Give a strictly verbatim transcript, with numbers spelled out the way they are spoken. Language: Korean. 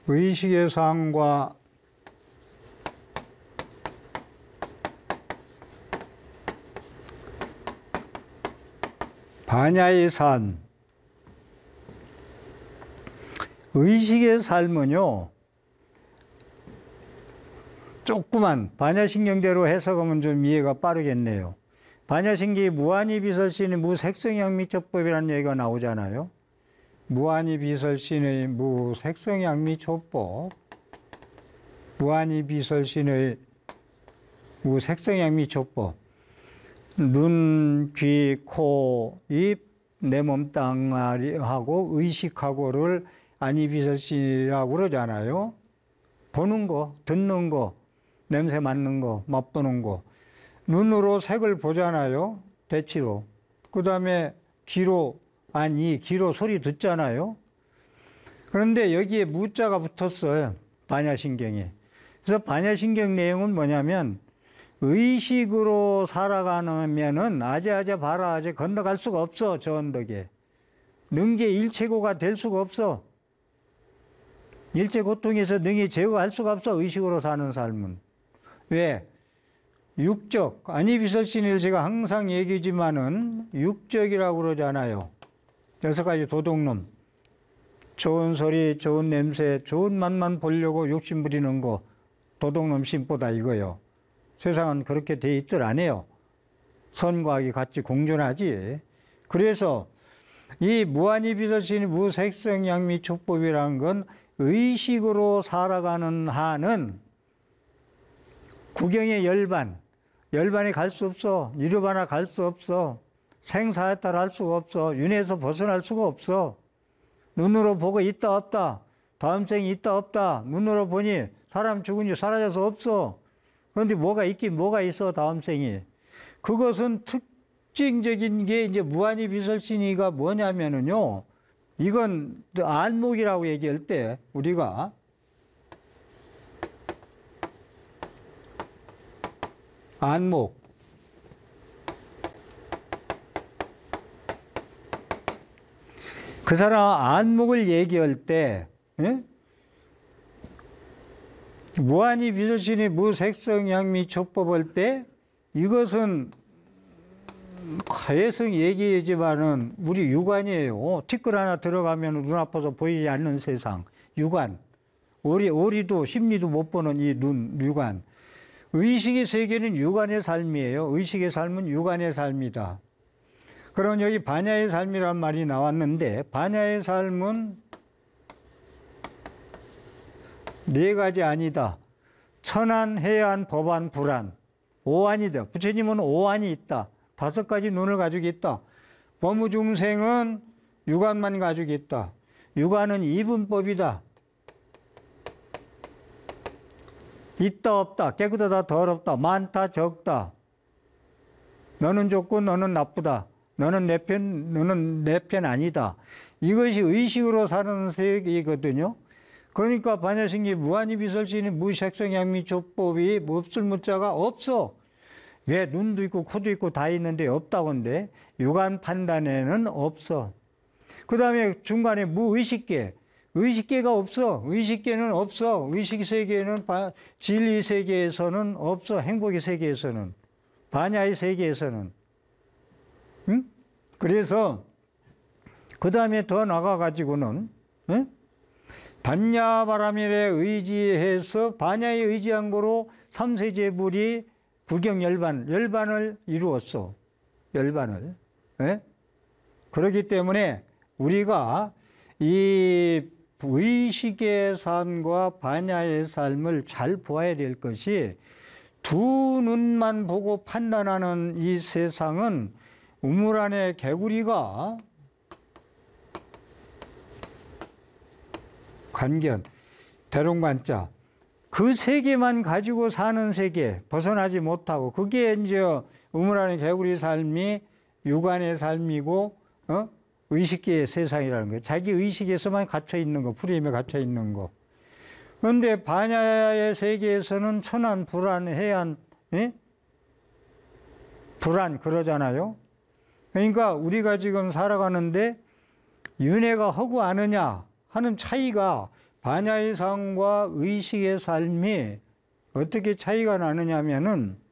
의식의 삶과 반야의 삶. 의식의 삶은요, 조그만 반야신경대로 해석하면 좀 이해가 빠르겠네요. 반야신경이 무한히 비설신의 무색성양미초법이라는 얘기가 나오잖아요. 무한히 비설신의 무색성양미초법, 무한히 비설신의 무색성양미초법. 눈, 귀, 코, 입, 내 몸 땅하고 의식하고를 안이비설신이라고 그러잖아요. 보는 거, 듣는 거, 냄새 맡는 거, 맛보는 거. 눈으로 색을 보잖아요. 대치로. 그 다음에 귀로, 아니, 귀로 소리 듣잖아요. 그런데 여기에 무자가 붙었어요. 반야신경에. 그래서 반야신경 내용은 뭐냐면, 의식으로 살아가면은 아재아재 바라아재 건너갈 수가 없어. 저 언덕에. 능제 일체고가 될 수가 없어. 일체 고통에서 능히 제거할 수가 없어. 의식으로 사는 삶은. 왜? 육적, 안이비설신을 제가 항상 얘기지만은 육적이라고 그러잖아요. 여섯 가지 도둑놈. 좋은 소리, 좋은 냄새, 좋은 맛만 보려고 욕심 부리는 거. 도둑놈 심보다 이거요. 세상은 그렇게 돼 있들 안 해요. 선과 악이 같이 공존하지. 그래서 이 무한이비설신의 무색성양미촉법이라는 건 의식으로 살아가는 한은 구경의 열반, 열반에 갈 수 없어. 이르바나 갈 수 없어. 생사에 따라 할 수가 없어. 윤회에서 벗어날 수가 없어. 눈으로 보고 있다 없다. 다음 생이 있다 없다. 눈으로 보니 사람 죽은 지 사라져서 없어. 그런데 뭐가 있긴 뭐가 있어, 다음 생이. 그것은 특징적인 게 이제 무한히 비설신이가 뭐냐면은요, 이건 안목이라고 얘기할 때 우리가 안목. 그 사람 안목을 얘기할 때, 예? 무한히 비설신의 무색성양미촉법할 때 이것은 가해성 얘기지만은 우리 육안이에요. 티끌 하나 들어가면 눈 아파서 보이지 않는 세상. 육안. 오리, 오리도 심리도 못 보는 이 눈, 육안. 의식의 세계는 육안의 삶이에요. 의식의 삶은 육안의 삶이다. 그럼 여기 반야의 삶이란 말이 나왔는데, 반야의 삶은 네 가지 아니다. 천안, 해안, 법안, 불안. 오안이다. 부처님은 오안이 있다. 다섯 가지 눈을 가지고 있다. 범우중생은 육안만 가지고 있다. 육안은 이분법이다. 있다 없다. 깨끗하다 더럽다. 많다 적다. 너는 좋고 너는 나쁘다. 너는 내 편, 너는 내 편 아니다. 이것이 의식으로 사는 세계거든요. 그러니까 반야신기 무한이비설신의 무색성양미촉법이 없을 무자가 없어. 왜? 눈도 있고 코도 있고 다 있는데 없다고인데 육안 판단에는 없어. 그 다음에 중간에 무의식계. 의식계가 없어. 의식계는 없어. 의식세계는 진리세계에서는 없어. 행복의 세계에서는. 반야의 세계에서는. 응? 그래서 그 다음에 더 나가가지고는 응? 반야바라밀에 의지해서 반야에 의지한 거로 삼세제불이 구경열반, 열반을 이루었어. 열반을. 예? 그렇기 때문에 우리가 이 의식의 삶과 반야의 삶을 잘 보아야 될 것이, 두 눈만 보고 판단하는 이 세상은 우물 안에 개구리가 관견, 대롱관자, 그 세계만 가지고 사는 세계, 벗어나지 못하고, 그게 이제 우물 안의 개구리 삶이 육안의 삶이고, 어? 의식계의 세상이라는 거예요. 자기 의식에서만 갇혀 있는 거, 프레임에 갇혀 있는 거. 그런데 반야의 세계에서는 천안, 불안, 해안, 예? 불안 그러잖아요. 그러니까 우리가 지금 살아가는데 윤회가 허구 아느냐 하는 차이가 반야의 삶과 의식의 삶이 어떻게 차이가 나느냐면은